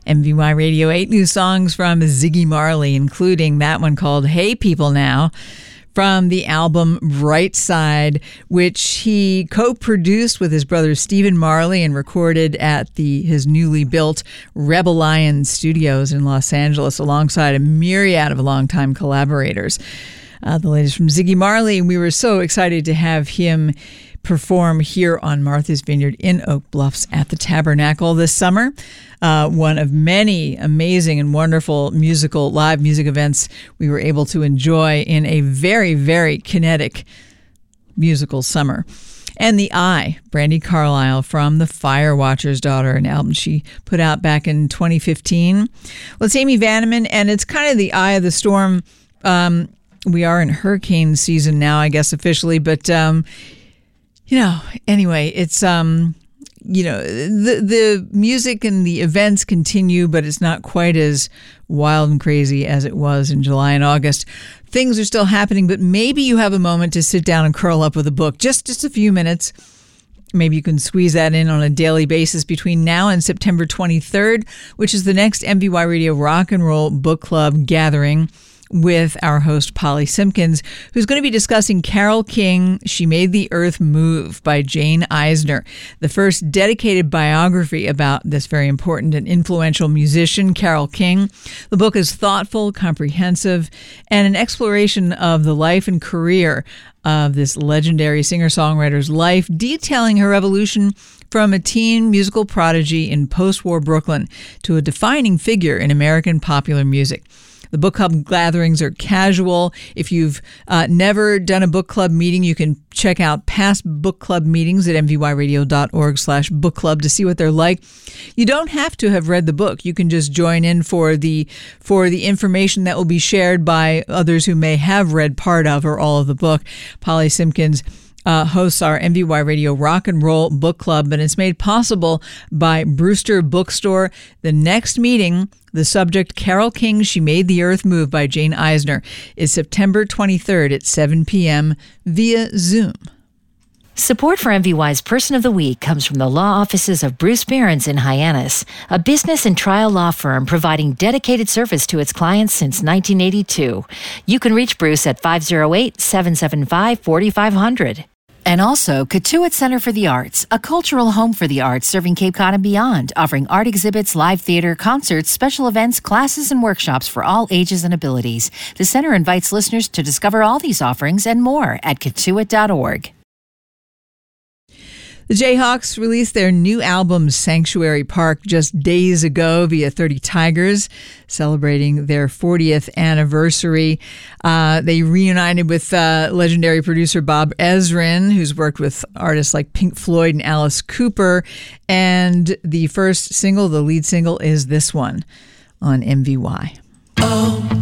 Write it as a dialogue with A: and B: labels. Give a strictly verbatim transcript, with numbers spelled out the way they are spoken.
A: M V Y Radio, eight new songs from Ziggy Marley, including that one called Hey People Now, from the album Bright Side, which he co-produced with his brother Stephen Marley and recorded at the his newly built Rebel Lion Studios in Los Angeles alongside a myriad of longtime collaborators. Uh, the latest from Ziggy Marley, and we were so excited to have him perform here on Martha's Vineyard in Oak Bluffs at the Tabernacle this summer. Uh, one of many amazing and wonderful musical live music events we were able to enjoy in a very, very kinetic musical summer. And The Eye, Brandi Carlile from The Firewatcher's Daughter, an album she put out back in twenty fifteen. Well, it's Amy Vanneman, and it's kind of the eye of the storm. Um, we are in hurricane season now, I guess, officially, but um, you know, anyway, it's, um, you know, the the music and the events continue, but it's not quite as wild and crazy as it was in July and August. Things are still happening, but maybe you have a moment to sit down and curl up with a book, just, just a few minutes. Maybe you can squeeze that in on a daily basis between now and September twenty-third, which is the next M V Y Radio Rock and Roll Book Club gathering with our host, Polly Simpkins, who's going to be discussing Carole King, She Made the Earth Move by Jane Eisner, the first dedicated biography about this very important and influential musician, Carole King. The book is thoughtful, comprehensive, and an exploration of the life and career of this legendary singer-songwriter's life, detailing her evolution from a teen musical prodigy in post-war Brooklyn to a defining figure in American popular music. The book club gatherings are casual. If you've uh, never done a book club meeting, you can check out past book club meetings at mvyradio.org slash book club to see what they're like. You don't have to have read the book. You can just join in for the for the information that will be shared by others who may have read part of or all of the book. Polly Simpkins Uh, hosts our M V Y Radio Rock and Roll Book Club, and it's made possible by Brewster Bookstore. The next meeting, the subject, Carole King, She Made the Earth Move by Jane Eisner, is September twenty-third at seven p.m. via Zoom.
B: Support for M V Y's Person of the Week comes from the law offices of Bruce Behrens in Hyannis, a business and trial law firm providing dedicated service to its clients since nineteen eighty-two. You can reach Bruce at five oh eight, seven seven five, four five zero zero. And also, Cotuit Center for the Arts, a cultural home for the arts serving Cape Cod and beyond, offering art exhibits, live theater, concerts, special events, classes, and workshops for all ages and abilities. The center invites listeners to discover all these offerings and more at cotuit dot org.
A: The Jayhawks released their new album, Sanctuary Park, just days ago via thirty Tigers, celebrating their fortieth anniversary. Uh, they reunited with uh, legendary producer Bob Ezrin, who's worked with artists like Pink Floyd and Alice Cooper. And the first single, the lead single, is this one on M V Y. Oh.